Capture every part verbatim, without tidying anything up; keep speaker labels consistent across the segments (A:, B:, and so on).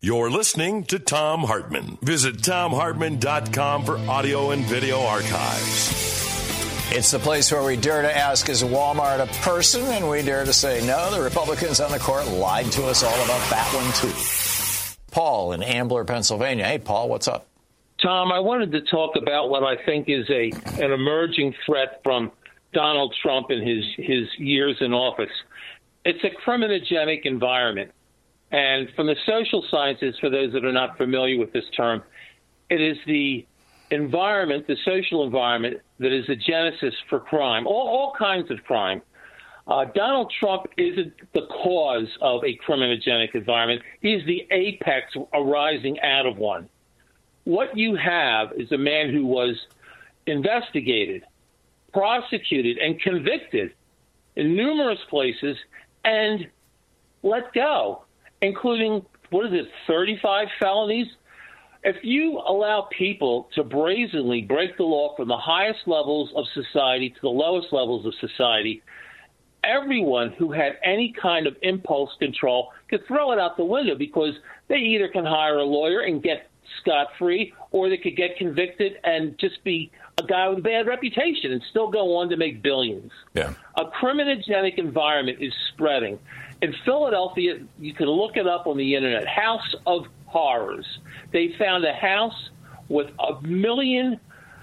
A: You're listening to Thom Hartmann. Visit Thom Hartmann dot com for audio and video archives.
B: It's the place where we dare to ask, is Walmart a person? And we dare to say, no, the Republicans on the court lied to us all about that one, too. Paul in Ambler, Pennsylvania. Hey, Paul, what's up?
C: Tom, I wanted to talk about what I think is a an emerging threat from Donald Trump and his, his years in office. It's a criminogenic environment. And from the social sciences, for those that are not familiar with this term, it is the environment, the social environment, that is the genesis for crime, all, all kinds of crime. Uh, Donald Trump isn't the cause of a criminogenic environment. He's the apex arising out of one. What you have is a man who was investigated, prosecuted, and convicted in numerous places and let go, including, what is it, thirty-five felonies? If you allow people to brazenly break the law from the highest levels of society to the lowest levels of society, everyone who had any kind of impulse control could throw it out the window, because they either can hire a lawyer and get scot-free, or they could get convicted and just be a guy with a bad reputation and still go on to make billions.
B: Yeah.
C: A criminogenic environment is spreading. In Philadelphia, you can look it up on the internet, House of Horrors. They found a house with a million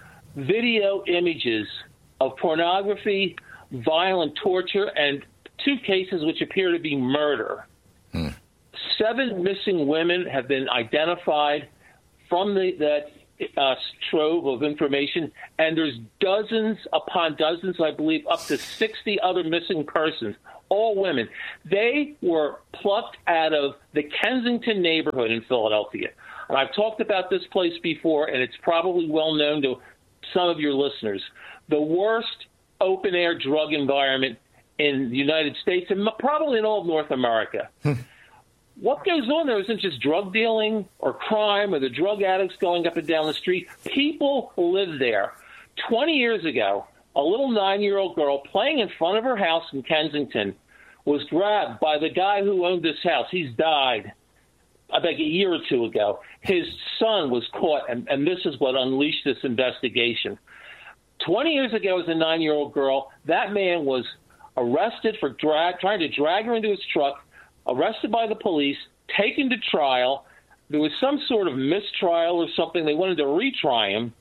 C: video images of pornography, violent torture, and two cases which appear to be murder. Hmm. Seven missing women have been identified from the, that uh, trove of information, and there's dozens upon dozens, I believe, up to sixty other missing persons, all women. They were plucked out of the Kensington neighborhood in Philadelphia. And I've talked about this place before, and it's probably well known to some of your listeners. The worst open-air drug environment in the United States, and probably in all of North America. What goes on there isn't just drug dealing or crime or the drug addicts going up and down the street. People live there. Twenty years ago, a little nine-year-old girl playing in front of her house in Kensington was grabbed by the guy who owned this house. He's died, I think, a year or two ago. His son was caught, and, and this is what unleashed this investigation. Twenty years ago, as a nine-year-old girl, that man was arrested for drag, trying to drag her into his truck, arrested by the police, taken to trial. There was some sort of mistrial or something. They wanted to retry him.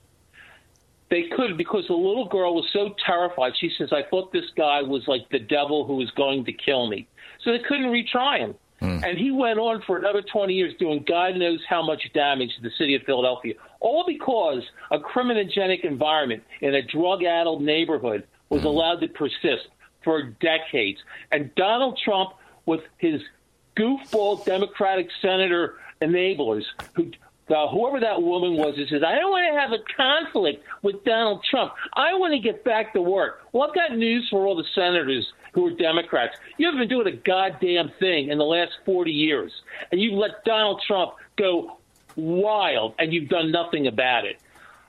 C: They could, because the little girl was so terrified. She says, I thought this guy was like the devil who was going to kill me. So they couldn't retry him. Mm. And he went on for another twenty years doing God knows how much damage to the city of Philadelphia, all because a criminogenic environment in a drug-addled neighborhood was mm. allowed to persist for decades. And Donald Trump, with his goofball Democratic senator enablers, who uh, whoever that woman was, who says, I don't want to have a conflict with Donald Trump. I want to get back to work. Well, I've got news for all the senators who are Democrats. You haven't been doing a goddamn thing in the last forty years, and you've let Donald Trump go wild, and you've done nothing about it.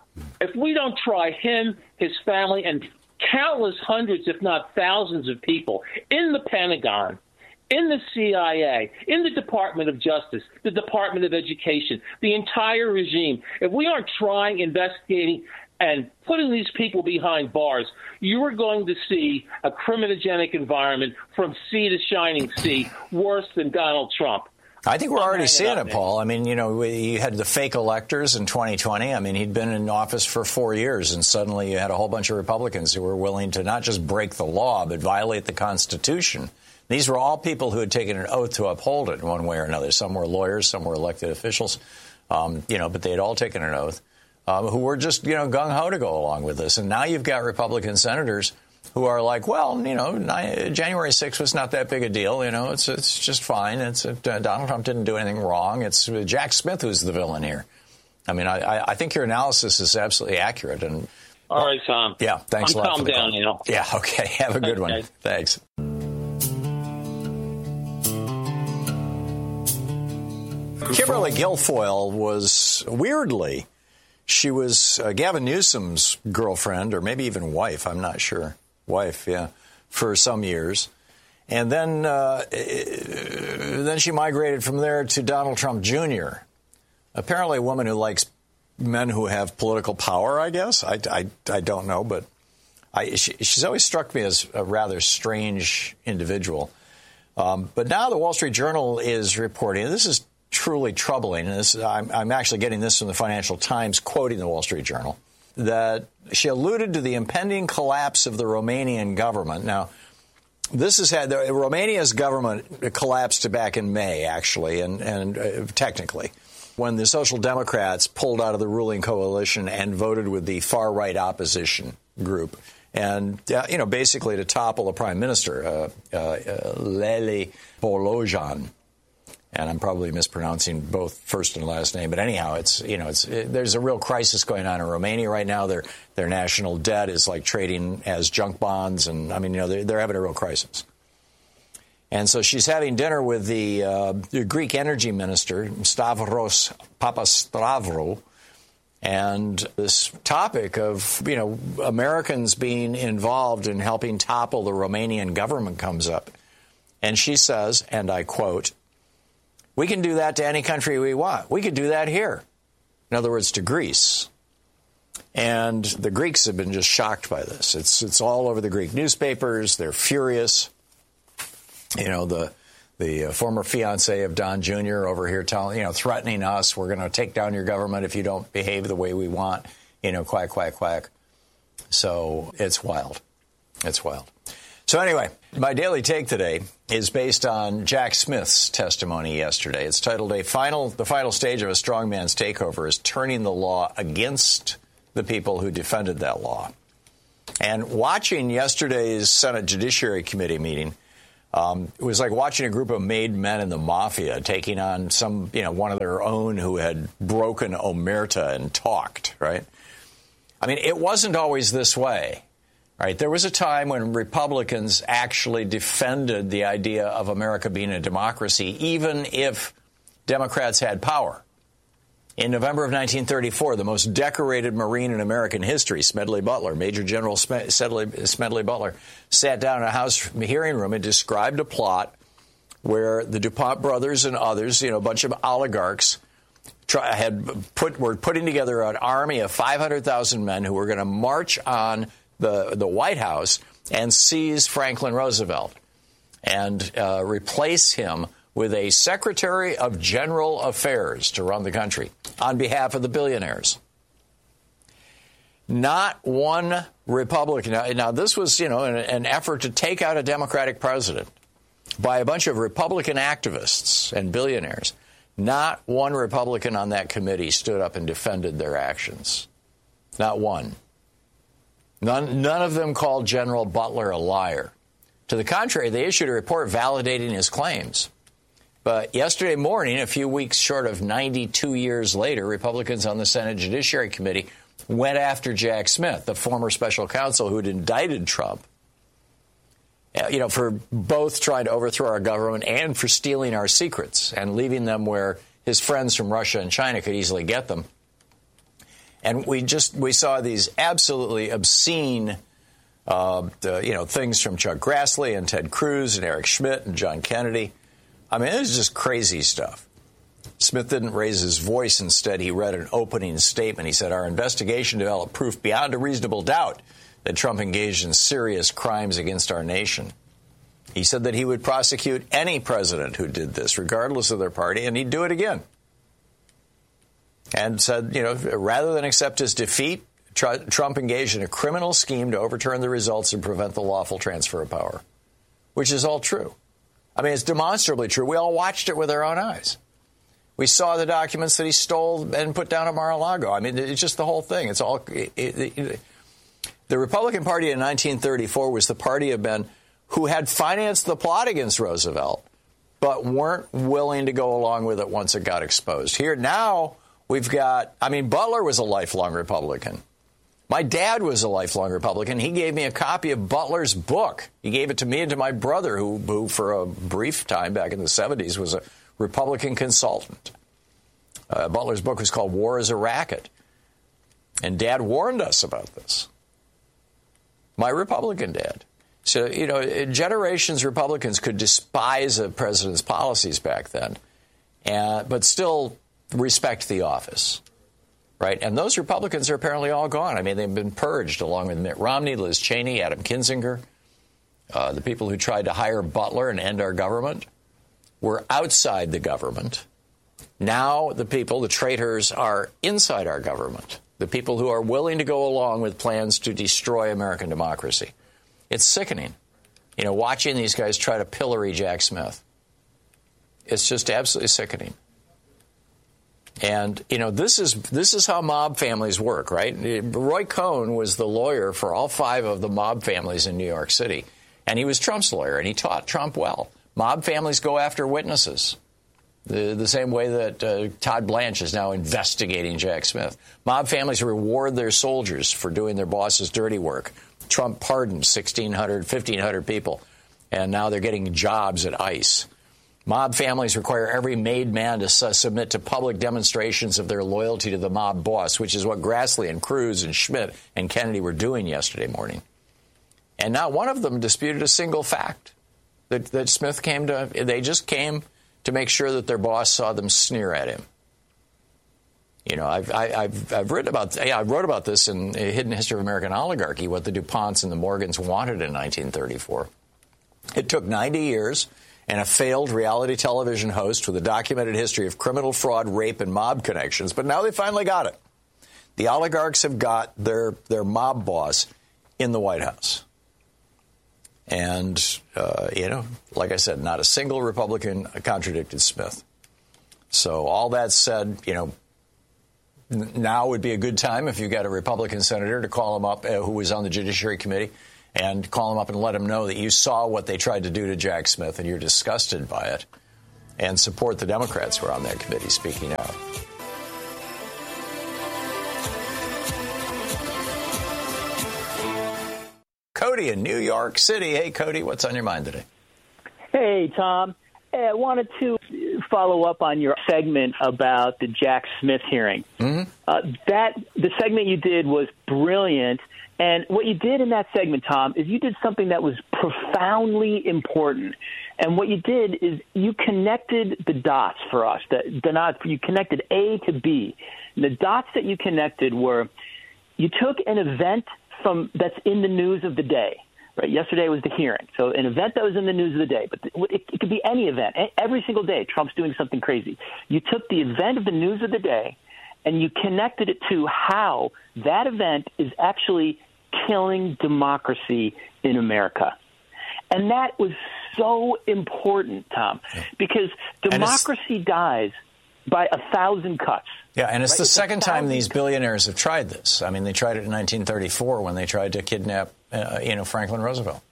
C: If we don't try him, his family, and countless hundreds, if not thousands of people in the Pentagon, in the C I A, in the Department of Justice, the Department of Education, the entire regime, if we aren't trying, investigating, and putting these people behind bars, you are going to see a criminogenic environment from sea to shining sea, worse than Donald Trump.
B: I think we're already seeing it, Paul. I mean, you know, you had the fake electors in twenty twenty. I mean, he'd been in office for four years, and suddenly you had a whole bunch of Republicans who were willing to not just break the law, but violate the Constitution. These were all people who had taken an oath to uphold it in one way or another. Some were lawyers, some were elected officials, um, you know, but they had all taken an oath, um, who were just, you know, gung-ho to go along with this. And now you've got Republican senators who are like, well, you know, January sixth was not that big a deal. You know, it's it's just fine. It's uh, Donald Trump didn't do anything wrong. It's Jack Smith who's the villain here. I mean, I, I think your analysis is absolutely accurate. And
C: all right, Tom.
B: Yeah, thanks
C: I'm
B: a lot
C: calm
B: for the
C: down,
B: call.
C: you know.
B: Yeah, okay. Have a good
C: okay.
B: one. Thanks. Kimberly Guilfoyle was, weirdly, she was uh, Gavin Newsom's girlfriend, or maybe even wife, I'm not sure. Wife, yeah, for some years. And then, uh, then she migrated from there to Donald Trump Junior Apparently a woman who likes men who have political power, I guess. I, I, I don't know, but I, she, she's always struck me as a rather strange individual. Um, but now the Wall Street Journal is reporting, this is truly troubling, and this, I'm, I'm actually getting this from the Financial Times, quoting the Wall Street Journal, that she alluded to the impending collapse of the Romanian government. Now, this has had, the, Romania's government collapsed back in May, actually, and, and uh, technically, when the Social Democrats pulled out of the ruling coalition and voted with the far-right opposition group. And, uh, you know, basically to topple the prime minister, uh, uh, uh, Lele Bolojan. And I'm probably mispronouncing both first and last name. But anyhow, it's, you know, it's it, there's a real crisis going on in Romania right now. Their their national debt is like trading as junk bonds. And, I mean, you know, they're, they're having a real crisis. And so she's having dinner with the, uh, the Greek energy minister, Stavros Papastavroulou. And this topic of, you know, Americans being involved in helping topple the Romanian government comes up. And she says, and I quote, "We can do that to any country we want. We could do that here." In other words, to Greece. And the Greeks have been just shocked by this. It's it's all over the Greek newspapers. They're furious. You know, the the uh, former fiancé of Don Junior over here telling, you know, threatening us, we're going to take down your government if you don't behave the way we want, you know, quack, quack, quack. So it's wild. It's wild. So anyway, my daily take today is based on Jack Smith's testimony yesterday. It's titled a final, the final stage of a strongman's takeover is turning the law against the people who defended that law. And watching yesterday's Senate Judiciary Committee meeting, Um, it was like watching a group of made men in the mafia taking on some, you know, one of their own who had broken omerta and talked, right? I mean, it wasn't always this way, right? There was a time when Republicans actually defended the idea of America being a democracy, even if Democrats had power. In November of nineteen thirty-four, the most decorated Marine in American history, Smedley Butler, Major General Smedley, Smedley Butler, sat down in a House hearing room and described a plot where the DuPont brothers and others, you know, a bunch of oligarchs, try, had put were putting together an army of five hundred thousand men who were going to march on the the White House and seize Franklin Roosevelt and uh, replace him with a Secretary of General Affairs to run the country on behalf of the billionaires. Not one Republican. Now, now this was, you know, an, an effort to take out a Democratic president by a bunch of Republican activists and billionaires. Not one Republican on that committee stood up and defended their actions. Not one. None, none of them called General Butler a liar. To the contrary, they issued a report validating his claims. But yesterday morning, a few weeks short of ninety-two years later, Republicans on the Senate Judiciary Committee went after Jack Smith, the former special counsel who'd indicted Trump, you know, for both trying to overthrow our government and for stealing our secrets and leaving them where his friends from Russia and China could easily get them. And we just we saw these absolutely obscene, uh, the, you know, things from Chuck Grassley and Ted Cruz and Eric Schmidt and John Kennedy. I mean, it was just crazy stuff. Smith didn't raise his voice. Instead, he read an opening statement. He said, "Our investigation developed proof beyond a reasonable doubt that Trump engaged in serious crimes against our nation." He said that he would prosecute any president who did this, regardless of their party, and he'd do it again. And said, you know, rather than accept his defeat, tr- Trump engaged in a criminal scheme to overturn the results and prevent the lawful transfer of power, which is all true. I mean, it's demonstrably true. We all watched it with our own eyes. We saw the documents that he stole and put down at Mar-a-Lago. I mean, it's just the whole thing. It's all. It, it, it, the Republican Party in nineteen thirty-four was the party of men who had financed the plot against Roosevelt, but weren't willing to go along with it once it got exposed. Here now we've got. I mean, Butler was a lifelong Republican. My dad was a lifelong Republican. He gave me a copy of Butler's book. He gave it to me and to my brother, who, who for a brief time back in the seventies was a Republican consultant. Uh, Butler's book was called War is a Racket. And Dad warned us about this. My Republican dad. So, you know, generations Republicans could despise a president's policies back then, uh, but still respect the office, right? And those Republicans are apparently all gone. I mean, they've been purged along with Mitt Romney, Liz Cheney, Adam Kinzinger. Uh, the people who tried to hire Butler and end our government were outside the government. Now the people, the traitors, are inside our government. The people who are willing to go along with plans to destroy American democracy. It's sickening, you know, watching these guys try to pillory Jack Smith. It's just absolutely sickening. And, you know, this is this is how mob families work, right? Roy Cohn was the lawyer for all five of the mob families in New York City. And he was Trump's lawyer, and he taught Trump well. Mob families go after witnesses, the, the same way that uh, Todd Blanche is now investigating Jack Smith. Mob families reward their soldiers for doing their boss's dirty work. Trump pardoned sixteen hundred, fifteen hundred people, and now they're getting jobs at ICE. Mob families require every made man to su- submit to public demonstrations of their loyalty to the mob boss, which is what Grassley and Cruz and Schmidt and Kennedy were doing yesterday morning. And not one of them disputed a single fact that, that Smith came to. They just came to make sure that their boss saw them sneer at him. You know, I've, I, I've, I've written about, yeah, I wrote about this in A Hidden History of American Oligarchy, what the DuPonts and the Morgans wanted in nineteen thirty-four. It took ninety years and a failed reality television host with a documented history of criminal fraud, rape, and mob connections, but now they finally got it. The oligarchs have got their, their mob boss in the White House. And, uh, you know, like I said, not a single Republican contradicted Smith. So all that said, you know, n- now would be a good time if you got a Republican senator to call him up uh, who was on the Judiciary Committee and call him up and let him know that you saw what they tried to do to Jack Smith and you're disgusted by it, and support the Democrats who are on that committee speaking out. Cody in New York City. Hey, Cody, what's on your mind today?
D: Hey, Tom. Hey, I wanted to follow up on your segment about the Jack Smith hearing. Mm-hmm. Uh, that the segment you did was brilliant. And what you did in that segment, Tom, is you did something that was profoundly important. And what you did is you connected the dots for us. The, the not, you connected A to B. And the dots that you connected were you took an event from that's in the news of the day. Right. Yesterday was the hearing. So an event that was in the news of the day, but it, it could be any event. Every single day, Trump's doing something crazy. You took the event of the news of the day and you connected it to how that event is actually killing democracy in America. And that was so important, Tom, because democracy dies by a thousand cuts.
B: Yeah, and it's
D: right?
B: the
D: it's
B: second time these
D: cuts.
B: billionaires have tried this. I mean, they tried it in nineteen thirty-four when they tried to kidnap, uh, you know, Franklin Roosevelt.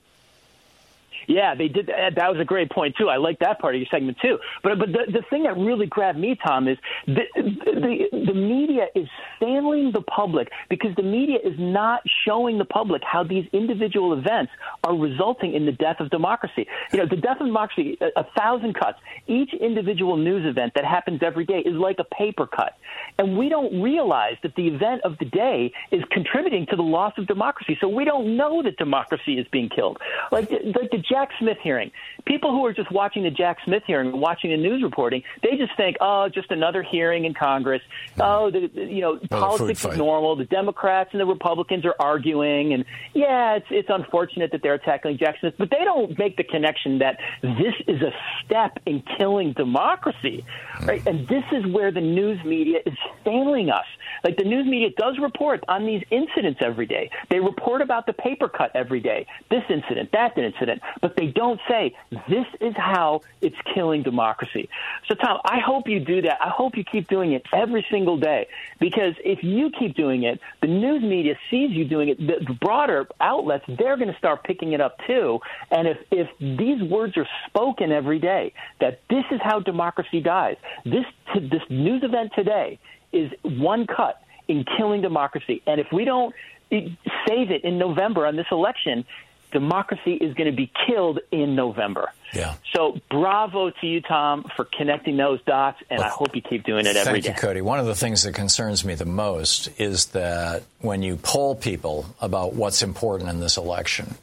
D: Yeah, they did. That was a great point, too. I like that part of your segment, too. But but the, the thing that really grabbed me, Tom, is the, the, the media is failing the public because the media is not showing the public how these individual events are resulting in the death of democracy. You know, the death of democracy, a, a thousand cuts. Each individual news event that happens every day is like a paper cut. And we don't realize that the event of the day is contributing to the loss of democracy. So we don't know that democracy is being killed. Like, like the Jack Smith hearing. People who are just watching the Jack Smith hearing, watching the news reporting, they just think, oh, just another hearing in Congress. Oh, the, the, you know,
B: well,
D: politics is normal. The Democrats and the Republicans are arguing. And, yeah, it's it's unfortunate that they're attacking Jack Smith. But they don't make the connection that this is a step in killing democracy. Right? And this is where the news media is failing us. Like, the news media does report on these incidents every day. They report about the paper cut every day, this incident, that incident, but they don't say this is how it's killing democracy. So, Tom, I hope you do that. I hope you keep doing it every single day, because if you keep doing it, the news media sees you doing it. The broader outlets, they're going to start picking it up, too. And if, if these words are spoken every day, that this is how democracy dies, this, this news event today is one cut in killing democracy. And if we don't save it in November on this election, democracy is going to be killed in November.
B: Yeah.
D: So bravo to you, Tom, for connecting those dots, and well, I hope you keep doing it every day.
B: Thank you, Cody. One of the things that concerns me the most is that when you poll people about what's important in this election,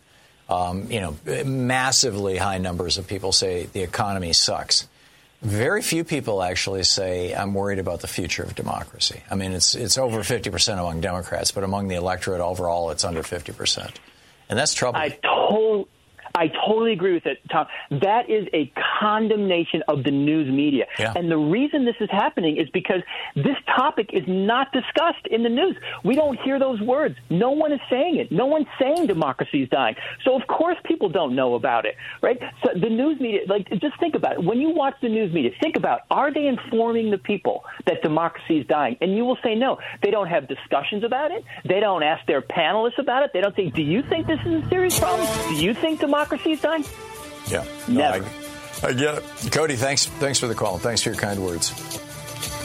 B: Um, you know, massively high numbers of people say the economy sucks. Very few people actually say, I'm worried about the future of democracy. I mean, it's it's over fifty percent among Democrats, but among the electorate overall, it's under fifty percent. And that's troubling.
D: I totally... I totally agree with it, Tom. That is a condemnation of the news media.
B: Yeah.
D: And the reason this is happening is because this topic is not discussed in the news. We don't hear those words. No one is saying it. No one's saying democracy is dying. So, of course, people don't know about it, right? So the news media, like, just think about it. When you watch the news media, think about, are they informing the people that democracy is dying? And you will say no. They don't have discussions about it. They don't ask their panelists about it. They don't think, do you think this is a serious problem? Do you think democracy is dying?
B: Yeah.
D: Never.
B: No, I, I get it. Cody, thanks, thanks for the call. Thanks for your kind words.